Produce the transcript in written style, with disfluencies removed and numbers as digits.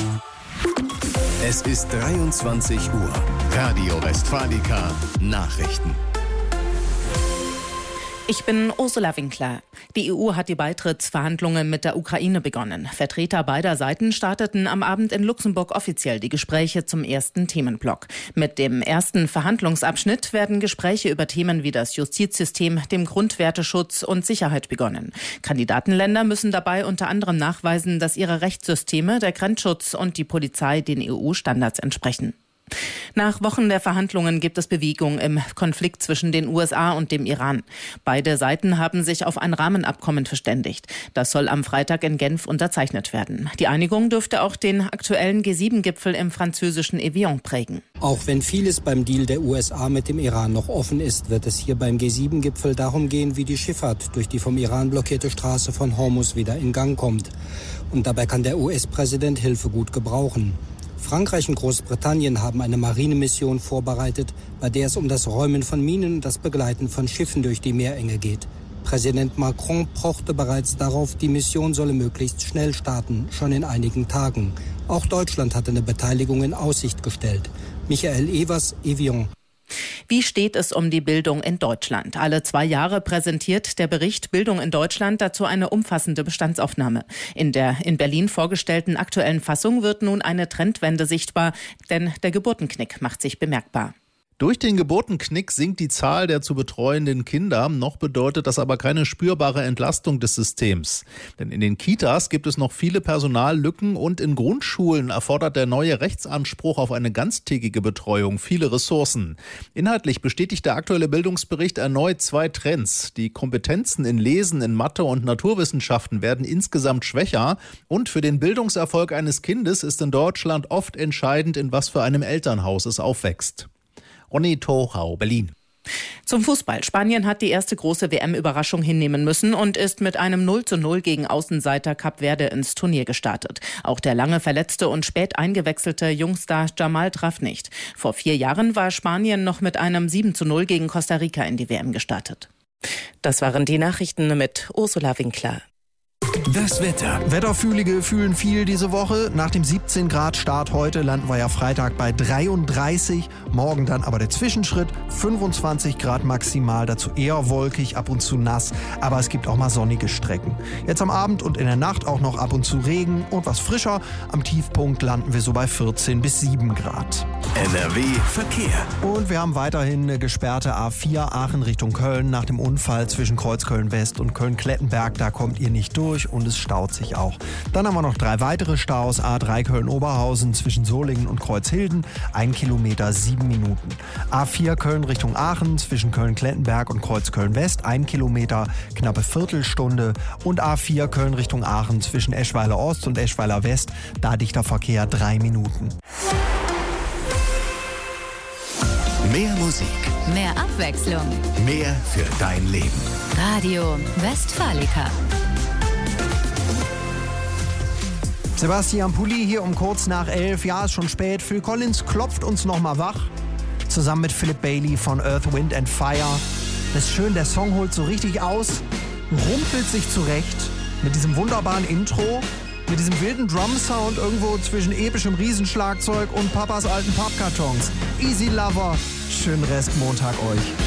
Es ist 23 Uhr. Radio Westfalica Nachrichten. Ich bin Ursula Winkler. Die EU hat die Beitrittsverhandlungen mit der Ukraine begonnen. Vertreter beider Seiten starteten am Abend in Luxemburg offiziell die Gespräche zum ersten Themenblock. Mit dem ersten Verhandlungsabschnitt werden Gespräche über Themen wie das Justizsystem, dem Grundwerteschutz und Sicherheit begonnen. Kandidatenländer müssen dabei unter anderem nachweisen, dass ihre Rechtssysteme, der Grenzschutz und die Polizei den EU-Standards entsprechen. Nach Wochen der Verhandlungen gibt es Bewegung im Konflikt zwischen den USA und dem Iran. Beide Seiten haben sich auf ein Rahmenabkommen verständigt. Das soll am Freitag in Genf unterzeichnet werden. Die Einigung dürfte auch den aktuellen G7-Gipfel im französischen Evian prägen. Auch wenn vieles beim Deal der USA mit dem Iran noch offen ist, wird es hier beim G7-Gipfel darum gehen, wie die Schifffahrt durch die vom Iran blockierte Straße von Hormuz wieder in Gang kommt. Und dabei kann der US-Präsident Hilfe gut gebrauchen. Frankreich und Großbritannien haben eine Marinemission vorbereitet, bei der es um das Räumen von Minen und das Begleiten von Schiffen durch die Meerenge geht. Präsident Macron pochte bereits darauf, die Mission solle möglichst schnell starten, schon in einigen Tagen. Auch Deutschland hatte eine Beteiligung in Aussicht gestellt. Michael Evers, Evian. Wie steht es um die Bildung in Deutschland? Alle 2 Jahre präsentiert der Bericht Bildung in Deutschland dazu eine umfassende Bestandsaufnahme. In der in Berlin vorgestellten aktuellen Fassung wird nun eine Trendwende sichtbar, denn der Geburtenknick macht sich bemerkbar. Durch den Geburtenknick sinkt die Zahl der zu betreuenden Kinder. Noch bedeutet das aber keine spürbare Entlastung des Systems. Denn in den Kitas gibt es noch viele Personallücken und in Grundschulen erfordert der neue Rechtsanspruch auf eine ganztägige Betreuung viele Ressourcen. Inhaltlich bestätigt der aktuelle Bildungsbericht erneut 2 Trends. Die Kompetenzen in Lesen, in Mathe und Naturwissenschaften werden insgesamt schwächer. Und für den Bildungserfolg eines Kindes ist in Deutschland oft entscheidend, in was für einem Elternhaus es aufwächst. Ronny Tochau, Berlin. Zum Fußball. Spanien hat die erste große WM-Überraschung hinnehmen müssen und ist mit einem 0:0 gegen Außenseiter Kap Verde ins Turnier gestartet. Auch der lange verletzte und spät eingewechselte Jungstar Jamal traf nicht. Vor 4 Jahren war Spanien noch mit einem 7:0 gegen Costa Rica in die WM gestartet. Das waren die Nachrichten mit Ursula Winkler. Das Wetter. Wetterfühlige fühlen viel diese Woche. Nach dem 17 Grad Start heute landen wir ja Freitag bei 33. Morgen dann aber der Zwischenschritt. 25 Grad maximal, dazu eher wolkig, ab und zu nass. Aber es gibt auch mal sonnige Strecken. Jetzt am Abend und in der Nacht auch noch ab und zu Regen und was frischer. Am Tiefpunkt landen wir so bei 14 bis 7 Grad. NRW Verkehr. Und wir haben weiterhin eine gesperrte A4 Aachen Richtung Köln. Nach dem Unfall zwischen Kreuzköln West und Köln-Klettenberg, da kommt ihr nicht durch und es staut sich auch. Dann haben wir noch 3 weitere Staus. A3 Köln-Oberhausen zwischen Solingen und Kreuzhilden, 1 Kilometer 7 Minuten. A4 Köln Richtung Aachen zwischen Köln-Klettenberg und Kreuzköln West, 1 Kilometer, knappe Viertelstunde. Und A4 Köln Richtung Aachen zwischen Eschweiler Ost und Eschweiler West, da dichter Verkehr 3 Minuten. Mehr Musik. Mehr Abwechslung. Mehr für dein Leben. Radio Westfalica. Sebastian Pulli hier um kurz nach 11. Ja, ist schon spät. Phil Collins klopft uns nochmal wach. Zusammen mit Philip Bailey von Earth, Wind and Fire. Das ist schön, der Song holt so richtig aus, rumpelt sich zurecht mit diesem wunderbaren Intro, mit diesem wilden Drum-Sound irgendwo zwischen epischem Riesenschlagzeug und Papas alten Pappkartons. Easy Lover. Schönen Restmontag euch.